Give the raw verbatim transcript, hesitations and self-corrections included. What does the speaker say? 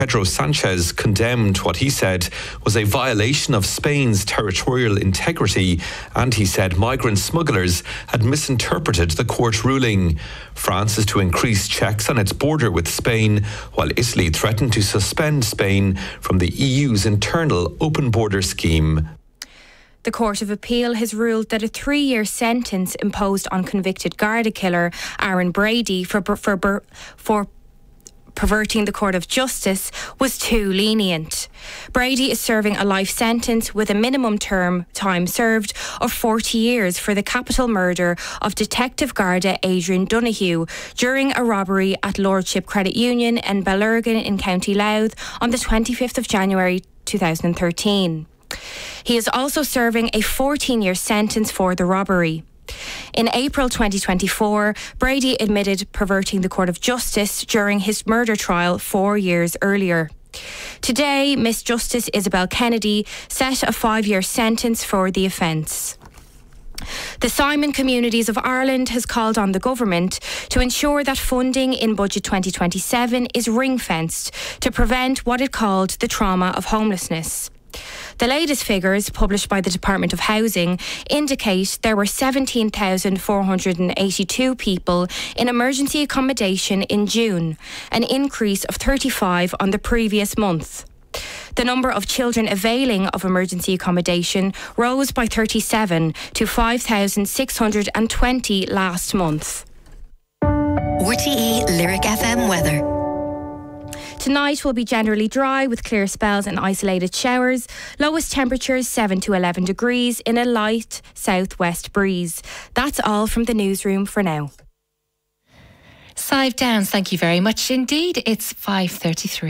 Pedro Sanchez condemned what he said was a violation of Spain's territorial integrity, and he said migrant smugglers had misinterpreted the court ruling. France is to increase checks on its border with Spain, while Italy threatened to suspend Spain from the E U's internal open border scheme. The Court of Appeal has ruled that a three-year sentence imposed on convicted Garda killer Aaron Brady for for for perverting the court of justice was too lenient. Brady is serving a life sentence with a minimum term time served of forty years for the capital murder of Detective Garda Adrian Donoghue during a robbery at Lordship Credit Union in Bellurgan in County Louth on the twenty-fifth of January two thousand thirteen. He is also serving a fourteen-year sentence for the robbery. In April twenty twenty-four, Brady admitted perverting the court of justice during his murder trial four years earlier. Today, Miss Justice Isabel Kennedy set a five-year sentence for the offence. The Simon Communities of Ireland has called on the government to ensure that funding in Budget twenty twenty-seven is ring-fenced to prevent what it called the trauma of homelessness. The latest figures, published by the Department of Housing, indicate there were seventeen thousand four hundred eighty-two people in emergency accommodation in June, an increase of thirty-five on the previous month. The number of children availing of emergency accommodation rose by thirty-seven to five thousand six hundred twenty last month. R T E Lyric F M weather. Tonight will be generally dry with clear spells and isolated showers. Lowest temperatures seven to eleven degrees in a light southwest breeze. That's all from the newsroom for now. Sive Downs, thank you very much indeed. It's five thirty-three.